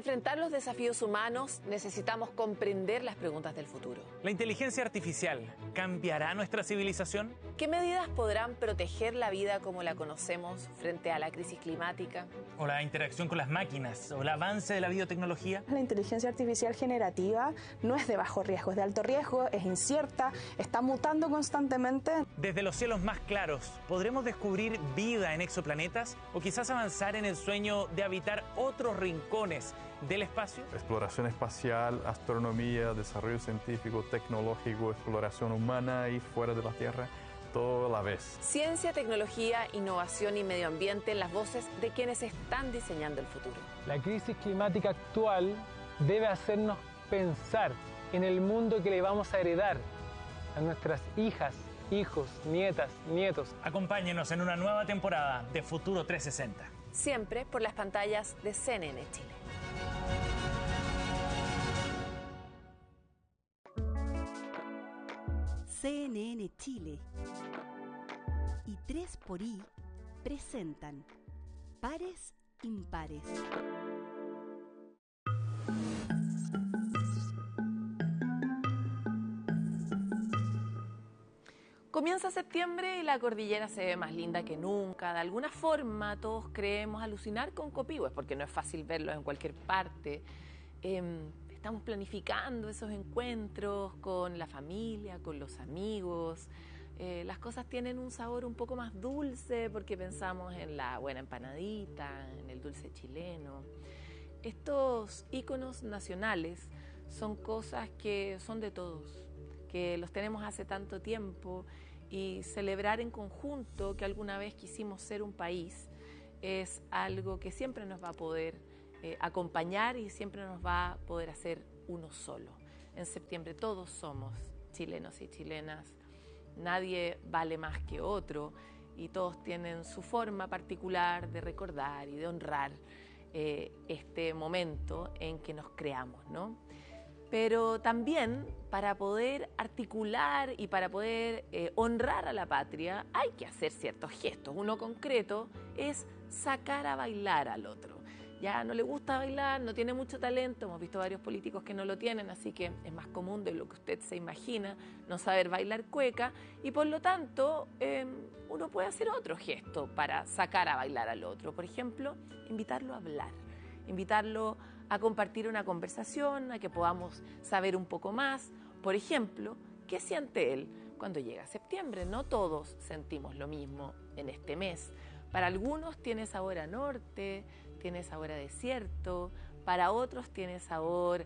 enfrentar los desafíos humanos necesitamos comprender las preguntas del futuro. ¿La inteligencia artificial cambiará nuestra civilización? ¿Qué medidas podrán proteger la vida como la conocemos frente a la crisis climática? ¿O la interacción con las máquinas? ¿O el avance de la biotecnología? La inteligencia artificial generativa no es de bajo riesgo, es de alto riesgo, es incierta, está mutando constantemente. Desde los cielos más claros, ¿podremos descubrir vida en exoplanetas? ¿O quizás avanzar en el sueño de habitar otros rincones del espacio? Exploración espacial, astronomía, desarrollo científico, tecnológico, exploración humana y fuera de la Tierra, todo a la vez. Ciencia, tecnología, innovación y medio ambiente en las voces de quienes están diseñando el futuro. La crisis climática actual debe hacernos pensar en el mundo que le vamos a heredar a nuestras hijas, hijos, nietas, nietos. Acompáñenos en una nueva temporada de Futuro 360. Siempre por las pantallas de CNN Chile. CNN Chile y 3xI presentan Pares Impares. Comienza septiembre y la cordillera se ve más linda que nunca. De alguna forma todos creemos alucinar con Copihue, porque no es fácil verlos en cualquier parte. Estamos planificando esos encuentros con la familia, con los amigos. Las cosas tienen un sabor un poco más dulce porque pensamos en la buena empanadita, en el dulce chileno. Estos íconos nacionales son cosas que son de todos, que los tenemos hace tanto tiempo, y celebrar en conjunto que alguna vez quisimos ser un país es algo que siempre nos va a poder acompañar y siempre nos va a poder hacer uno solo. En septiembre todos somos chilenos y chilenas, nadie vale más que otro y todos tienen su forma particular de recordar y de honrar este momento en que nos creamos, ¿no? Pero también para poder articular y para poder honrar a la patria hay que hacer ciertos gestos. Uno concreto es sacar a bailar al otro. Ya no le gusta bailar, no tiene mucho talento, hemos visto varios políticos que no lo tienen, así que es más común de lo que usted se imagina no saber bailar cueca, y por lo tanto uno puede hacer otro gesto para sacar a bailar al otro. Por ejemplo, invitarlo a hablar, invitarlo a compartir una conversación, a que podamos saber un poco más. Por ejemplo, ¿qué siente él cuando llega septiembre? No todos sentimos lo mismo en este mes. Para algunos tiene sabor a norte, tiene sabor a desierto, para otros tiene sabor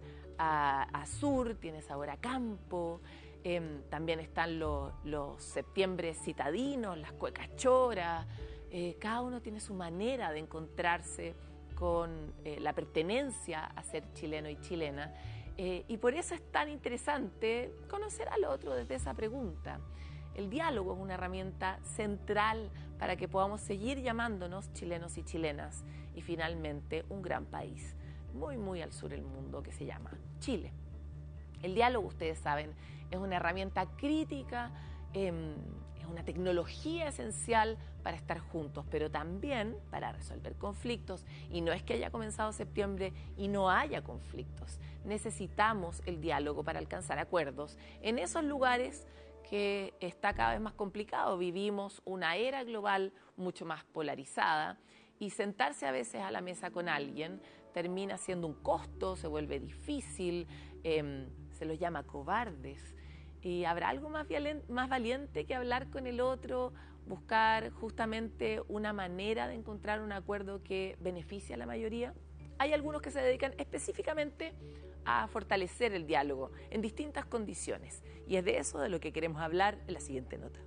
a sur, tiene sabor a campo. También están los septiembres citadinos, las cuecas choras. Cada uno tiene su manera de encontrarse con la pertenencia a ser chileno y chilena, y por eso es tan interesante conocer al otro desde esa pregunta. El diálogo es una herramienta central para que podamos seguir llamándonos chilenos y chilenas y finalmente un gran país muy muy al sur del mundo que se llama Chile. El diálogo, ustedes saben, es una herramienta crítica, es una tecnología esencial para estar juntos, pero también para resolver conflictos. Y no es que haya comenzado septiembre y no haya conflictos. Necesitamos el diálogo para alcanzar acuerdos en esos lugares que está cada vez más complicado. Vivimos una era global mucho más polarizada y sentarse a veces a la mesa con alguien termina siendo un costo, se vuelve difícil, se los llama cobardes. ¿Y habrá algo más valiente que hablar con el otro, buscar justamente una manera de encontrar un acuerdo que beneficie a la mayoría? Hay algunos que se dedican específicamente a fortalecer el diálogo en distintas condiciones, y es de eso de lo que queremos hablar en la siguiente nota.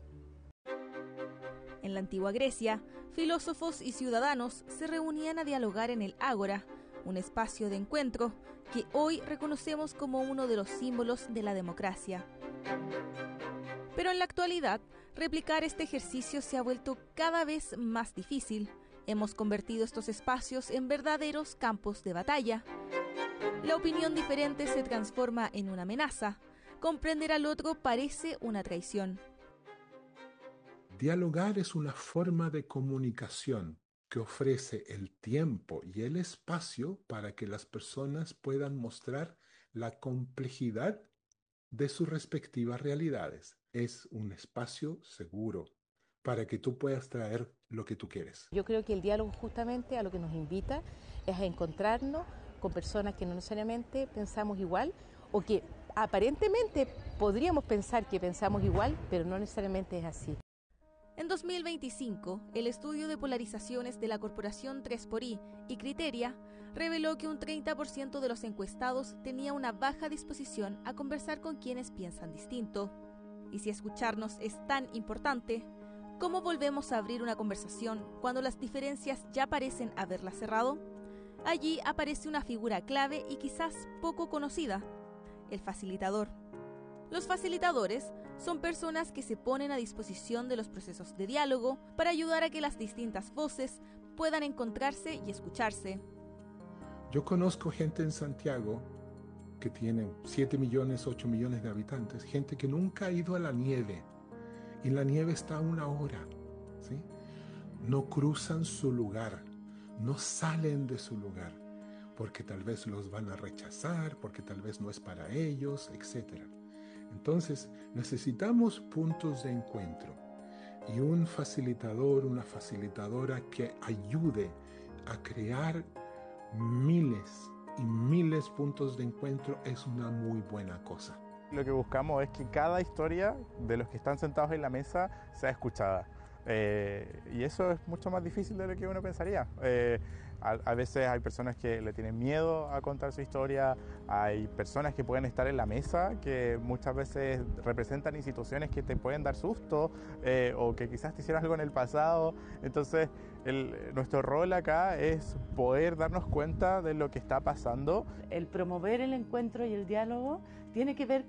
En la antigua Grecia, filósofos y ciudadanos se reunían a dialogar en el ágora, un espacio de encuentro que hoy reconocemos como uno de los símbolos de la democracia. Pero en la actualidad, replicar este ejercicio se ha vuelto cada vez más difícil. Hemos convertido estos espacios en verdaderos campos de batalla. La opinión diferente se transforma en una amenaza. Comprender al otro parece una traición. Dialogar es una forma de comunicación que ofrece el tiempo y el espacio para que las personas puedan mostrar la complejidad de sus respectivas realidades. Es un espacio seguro para que tú puedas traer lo que tú quieres. Yo creo que el diálogo justamente a lo que nos invita es a encontrarnos con personas que no necesariamente pensamos igual o que aparentemente podríamos pensar que pensamos igual, pero no necesariamente es así. En 2025, el estudio de polarizaciones de la corporación 3xI y Criteria reveló que un 30% de los encuestados tenía una baja disposición a conversar con quienes piensan distinto. Y si escucharnos es tan importante, ¿cómo volvemos a abrir una conversación cuando las diferencias ya parecen haberla cerrado? Allí aparece una figura clave y quizás poco conocida: el facilitador. Los facilitadores son personas que se ponen a disposición de los procesos de diálogo para ayudar a que las distintas voces puedan encontrarse y escucharse. Yo conozco gente en Santiago que tiene 7 millones, 8 millones de habitantes, gente que nunca ha ido a la nieve. Y la nieve está a 1 hora, ¿sí? No cruzan su lugar, no salen de su lugar, porque tal vez los van a rechazar, porque tal vez no es para ellos, etc. Entonces, necesitamos puntos de encuentro y un facilitador, una facilitadora que ayude a crear miles y miles de puntos de encuentro es una muy buena cosa. Lo que buscamos es que cada historia de los que están sentados en la mesa sea escuchada. Y eso es mucho más difícil de lo que uno pensaría. A veces hay personas que le tienen miedo a contar su historia, hay personas que pueden estar en la mesa que muchas veces representan instituciones que te pueden dar susto o que quizás te hicieron algo en el pasado. Entonces nuestro rol acá es poder darnos cuenta de lo que está pasando. El promover el encuentro y el diálogo tiene que ver con